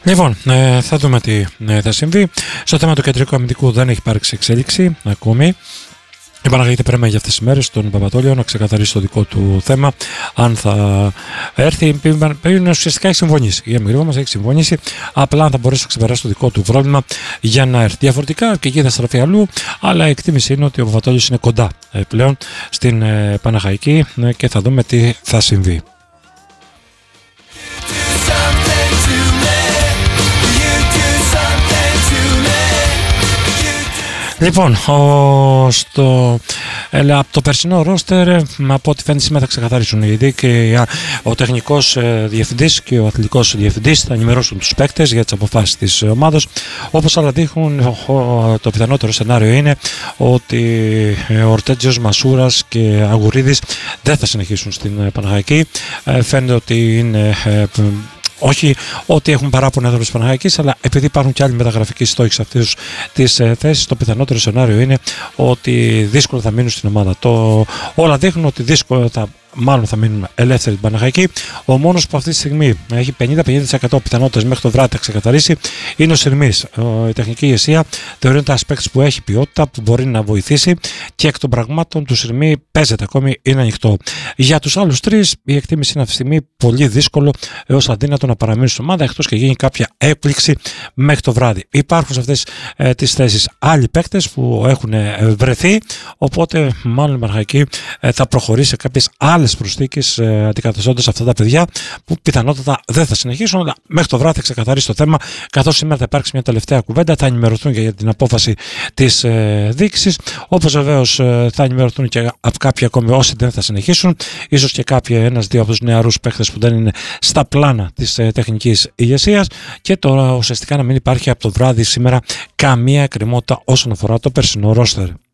Λοιπόν, θα δούμε τι θα συμβεί. Στο θέμα του κεντρικού αμυντικού δεν έχει υπάρξει εξέλιξη ακόμη. Η Παναγιώτη πρέπει για αυτές τις μέρες τον Παπατόλιο να ξεκαθαρίσει το δικό του θέμα. Αν θα έρθει, ουσιαστικά έχει συμφωνήσει. Η Αμυγκρύβο μας έχει συμφωνήσει. Απλά αν θα μπορέσει να ξεπεράσει το δικό του πρόβλημα για να έρθει. Διαφορετικά και εκεί θα στραφεί αλλού. Αλλά η εκτίμηση είναι ότι ο Παπατόλιος είναι κοντά πλέον στην Παναχαϊκή και θα δούμε τι θα συμβεί. Λοιπόν, από το περσινό ρόστερ, από ό,τι φαίνεται σήμερα θα ξεκαθαρίσουν οι και ο τεχνικός διευθυντής και ο αθλητικός διευθυντής θα ενημερώσουν τους παίκτες για τις αποφάσεις της ομάδας. Όπως άλλα δείχνουν, το πιθανότερο σενάριο είναι ότι ο Ορτέτζιος, Μασούρας και Αγουρίδης δεν θα συνεχίσουν στην Παναχαϊκή. Φαίνεται ότι είναι... Όχι ότι έχουν παράπονα έδρα της Παναχαϊκής, αλλά επειδή υπάρχουν και άλλοι μεταγραφικοί στόχοι σε αυτές τις θέσεις, το πιθανότερο σενάριο είναι ότι δύσκολο θα μείνουν στην ομάδα. Όλα δείχνουν ότι δύσκολο μάλλον θα μείνουν ελεύθεροι την Παναχαϊκή. Ο μόνος που αυτή τη στιγμή έχει 50-50% πιθανότητες μέχρι το βράδυ να ξεκαθαρίσει είναι ο Συρμής. Η τεχνική ηγεσία θεωρεί ότι ένα παίκτης που έχει ποιότητα, που μπορεί να βοηθήσει και εκ των πραγμάτων του Συρμή παίζεται ακόμη, είναι ανοιχτό. Για τους άλλους τρεις, η εκτίμηση είναι αυτή τη στιγμή πολύ δύσκολο έως αδύνατο να παραμείνουν στην ομάδα, εκτός και γίνει κάποια έκπληξη μέχρι το βράδυ. Υπάρχουν σε αυτές τις θέσεις άλλοι παίκτες που έχουν βρεθεί, οπότε μάλλον η Παναχαϊκή θα προχωρήσει σε κάποιες άλλες προσθήκες αντικαταστώντας αυτά τα παιδιά που πιθανότατα δεν θα συνεχίσουν, αλλά μέχρι το βράδυ θα ξεκαθαρίσει το θέμα, καθώς σήμερα θα υπάρξει μια τελευταία κουβέντα, θα ενημερωθούν για την απόφαση της διοίκησης, όπως βεβαίως θα ενημερωθούν και από κάποιοι ακόμη όσοι δεν θα συνεχίσουν, ίσως και κάποιοι ένας-δύο από τους νεαρούς παίχτες που δεν είναι στα πλάνα της τεχνικής ηγεσίας, και τώρα ουσιαστικά να μην υπάρχει από το βράδυ σήμερα καμία εκκρεμότητα όσον αφορά το περσινό ρόστερ.